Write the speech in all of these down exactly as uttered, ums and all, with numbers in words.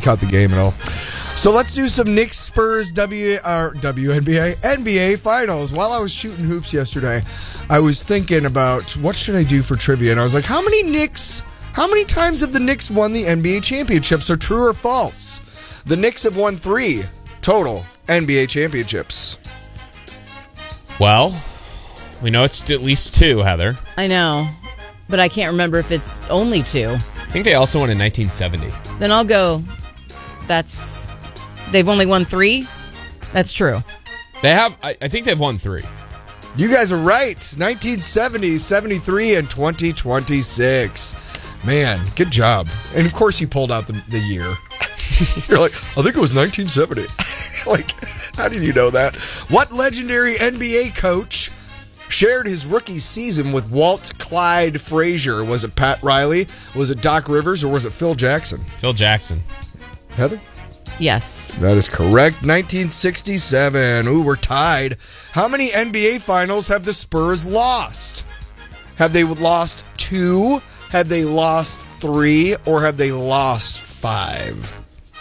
caught the game at all. So let's do some Knicks Spurs W or W N B A N B A Finals. While I was shooting hoops yesterday, I was thinking about what should I do for trivia, and I was like, how many Knicks? How many times have the Knicks won the N B A championships? Are true or false? The Knicks have won three total N B A championships. Well, we know it's at least two, Heather. I know, but I can't remember if it's only two. I think they also won in nineteen seventy. Then I'll go, that's, they've only won three? That's true. They have, I, I think they've won three. You guys are right. nineteen seventy, seventy-three, and twenty twenty-six. Man, good job. And of course you pulled out the, the year. You're like, I think it was nineteen seventy. Like, how did you know that? What legendary N B A coach shared his rookie season with Walt Clyde Frazier? Was it Pat Riley? Was it Doc Rivers? Or was it Phil Jackson? Phil Jackson. Heather? Yes. That is correct. nineteen sixty-seven. Ooh, we're tied. How many N B A finals have the Spurs lost? Have they lost two? Have they lost three? Or have they lost five?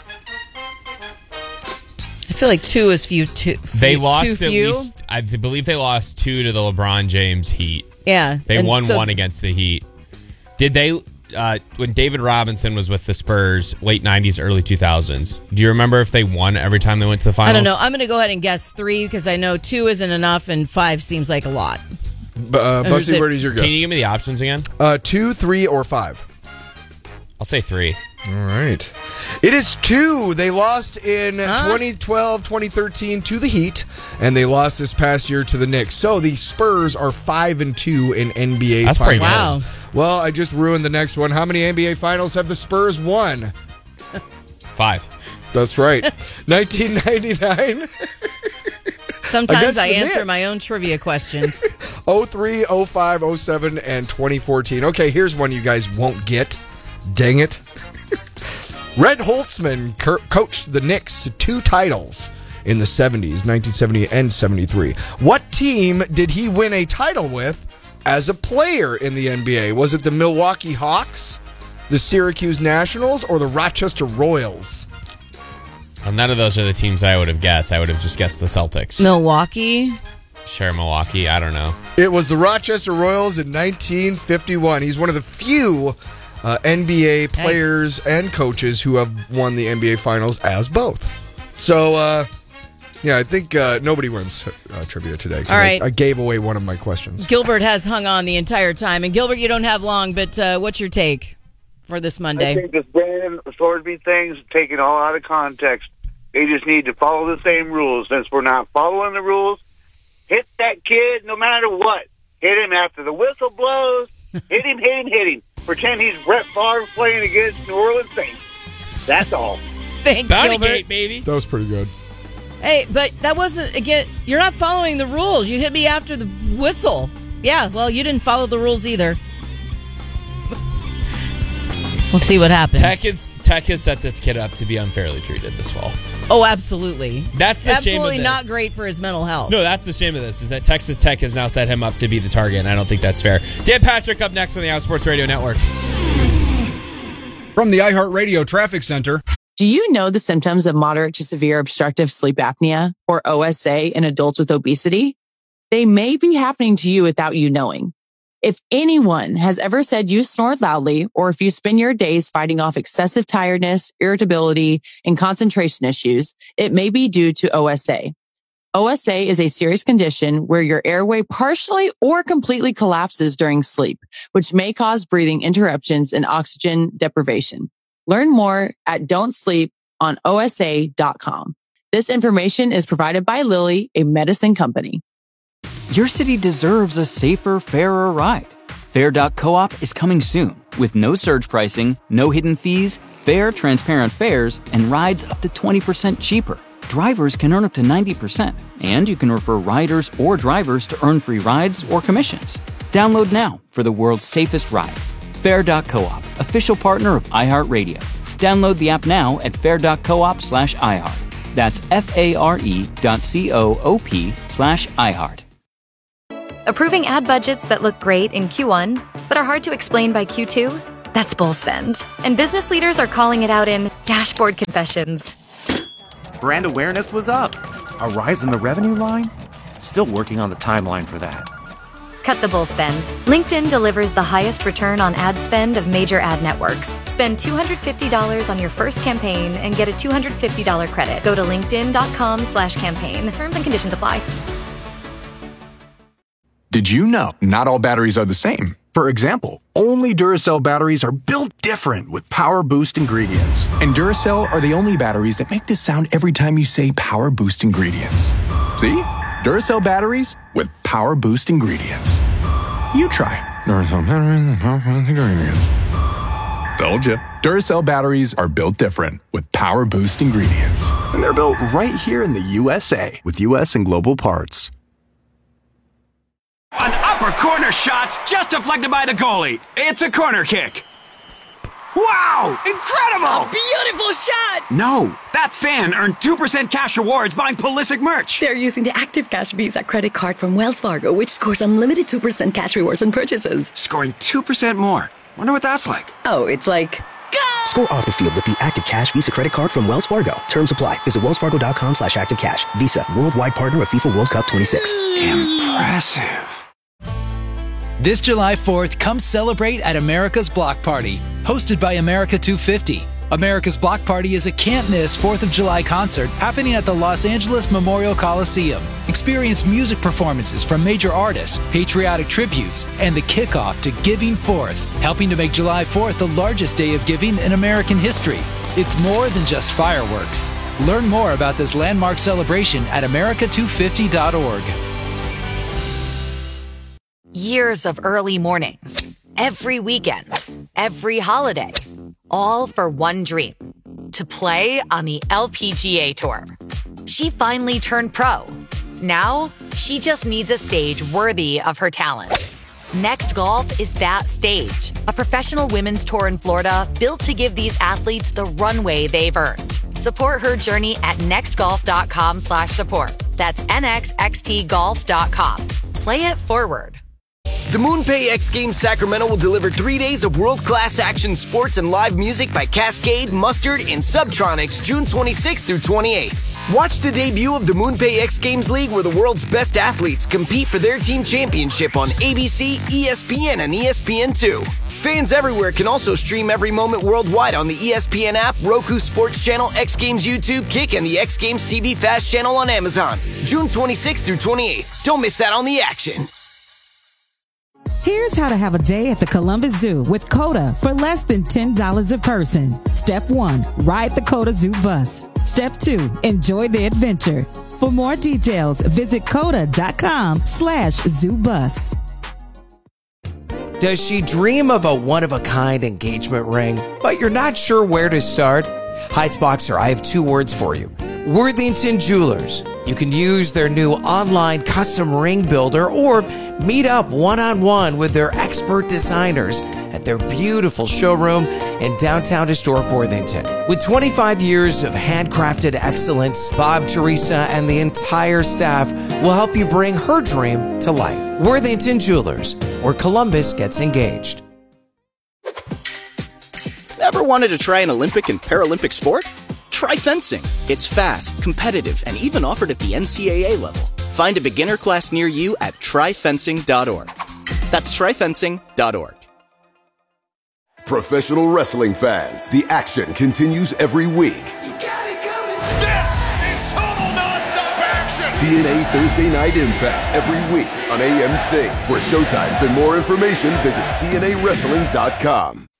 I feel like two is few. Two, They few, lost too at few. least, I believe they lost two to the LeBron James Heat. Yeah. They and won so, one against the Heat. Did they, uh, when David Robinson was with the Spurs, late nineties, early two thousands, do you remember if they won every time they went to the finals? I don't know. I'm going to go ahead and guess three because I know two isn't enough and five seems like a lot. Uh, Busty, where is your guess? Can you give me the options again? Uh, two, three, or five? I'll say three. All right. It is two. They lost in Huh? twenty twelve, twenty thirteen to the Heat, and they lost this past year to the Knicks. So the Spurs are five and two in N B A That's finals. pretty good. Wow. Well, I just ruined the next one. How many N B A finals have the Spurs won? Five. That's right. nineteen ninety-nine, Sometimes Against I the answer Knicks. my own trivia questions. oh three, oh five, oh seven, and twenty fourteen. Okay, here's one you guys won't get. Dang it. Red Holtzman co- coached the Knicks to two titles in the seventies, nineteen seventy and seventy-three. What team did he win a title with as a player in the N B A? Was it the Milwaukee Hawks, the Syracuse Nationals, or the Rochester Royals? Well, none of those are the teams I would have guessed. I would have just guessed the Celtics. Milwaukee. Sure, Milwaukee. I don't know. It was the Rochester Royals in nineteen fifty-one. He's one of the few uh, N B A players and coaches who have won the N B A Finals as both. So, uh, yeah, I think uh, nobody wins uh, trivia today. 'Cause All right. I, I gave away one of my questions. Gilbert has hung on the entire time. And Gilbert, you don't have long, but uh, what's your take for this I Monday? think this Brandon Thorsby thing's taken all out of context. They just need to follow the same rules. Since we're not following the rules, hit that kid no matter what. Hit him after the whistle blows. Hit him, hit him, hit him. Pretend he's Brett Favre playing against New Orleans Saints. That's all. Thanks, Bounty Gilbert. gate, baby. That was pretty good. Hey, but that wasn't, again, you're not following the rules. You hit me after the whistle. Yeah, well, you didn't follow the rules either. We'll see what happens. Tech is Tech has set this kid up to be unfairly treated this fall. Oh, absolutely. That's the shame of Absolutely this. not great for his mental health. No, that's the shame of this, is that Texas Tech has now set him up to be the target, and I don't think that's fair. Dan Patrick up next on the Outsports Radio Network. From the iHeartRadio Traffic Center. Do you know the symptoms of moderate to severe obstructive sleep apnea, or O S A, in adults with obesity? They may be happening to you without you knowing. If anyone has ever said you snored loudly, or if you spend your days fighting off excessive tiredness, irritability, and concentration issues, it may be due to O S A. O S A is a serious condition where your airway partially or completely collapses during sleep, which may cause breathing interruptions and oxygen deprivation. Learn more at don't sleep on O S A dot com. This information is provided by Lilly, a medicine company. Your city deserves a safer, fairer ride. Fair dot coop is coming soon with no surge pricing, no hidden fees, fair, transparent fares, and rides up to twenty percent cheaper. Drivers can earn up to ninety percent, and you can refer riders or drivers to earn free rides or commissions. Download now for the world's safest ride. Fair dot coop, official partner of iHeartRadio. Download the app now at fair dot coop slash iHeart. That's F-A-R-E dot C-O-O-P slash iHeart. Approving ad budgets that look great in Q one, but are hard to explain by Q two? That's bull spend. And business leaders are calling it out in dashboard confessions. Brand awareness was up. A rise in the revenue line? Still working on the timeline for that. Cut the bull spend. LinkedIn delivers the highest return on ad spend of major ad networks. Spend two hundred fifty dollars on your first campaign and get a two hundred fifty dollars credit. Go to linkedin.com slash campaign. Terms and conditions apply. Did you know not all batteries are the same? For example, only Duracell batteries are built different with Power Boost ingredients. And Duracell are the only batteries that make this sound every time you say Power Boost ingredients. See? Duracell batteries with Power Boost ingredients. You try. Duracell batteries with Power Boost ingredients. Told you. Duracell batteries are built different with Power Boost ingredients. And they're built right here in the U S A with U S and global parts. An upper corner shot's just deflected by the goalie. It's a corner kick. Wow! Incredible! Beautiful shot! No, that fan earned two percent cash rewards buying Pulisic merch. They're using the Active Cash Visa credit card from Wells Fargo, which scores unlimited two percent cash rewards on purchases. Scoring two percent more. Wonder what that's like. Oh, it's like... Go! Score off the field with the Active Cash Visa credit card from Wells Fargo. Terms apply. Visit wellsfargo.com slash active cash. Visa, worldwide partner of FIFA World Cup twenty-six. Impressive. This July fourth, come celebrate at America's Block Party, hosted by America two fifty. America's Block Party is a can't-miss fourth of July concert happening at the Los Angeles Memorial Coliseum. Experience music performances from major artists, patriotic tributes, and the kickoff to Giving Fourth, helping to make July fourth the largest day of giving in American history. It's more than just fireworks. Learn more about this landmark celebration at america two fifty dot org. Years of early mornings, every weekend, every holiday, all for one dream, to play on the L P G A Tour. She finally turned pro. Now, she just needs a stage worthy of her talent. Next Golf is that stage, a professional women's tour in Florida built to give these athletes the runway they've earned. Support her journey at nextgolf.com slash support. That's N X X T golf dot com. Play it forward. The MoonPay X Games Sacramento will deliver three days of world-class action sports and live music by Cascade, Mustard, and Subtronics June twenty-sixth through twenty-eighth. Watch the debut of the MoonPay X Games League where the world's best athletes compete for their team championship on A B C, E S P N, and E S P N two. Fans everywhere can also stream every moment worldwide on the E S P N app, Roku Sports Channel, X Games YouTube, Kick, and the X Games T V Fast Channel on Amazon. June twenty-sixth through twenty-eighth. Don't miss out on the action. Here's how to have a day at the Columbus Zoo with CODA for less than ten dollars a person. Step one, ride the CODA Zoo bus. Step two, enjoy the adventure. For more details, visit coda.com slash zoo bus. Does she dream of a one-of-a-kind engagement ring, but you're not sure where to start? Heights Boxer, I have two words for you. Worthington Jewelers. You can use their new online custom ring builder or meet up one-on-one with their expert designers at their beautiful showroom in downtown historic Worthington. With twenty-five years of handcrafted excellence, Bob, Teresa, and the entire staff will help you bring her dream to life. Worthington Jewelers, where Columbus gets engaged. Ever wanted to try an Olympic and Paralympic sport? Try fencing. It's fast, competitive, and even offered at the N C A A level. Find a beginner class near you at try fencing dot org. That's try fencing dot org. Professional wrestling fans, the action continues every week. This is total nonstop action! T N A Thursday Night Impact every week on A M C. For showtimes and more information, visit T N A wrestling dot com.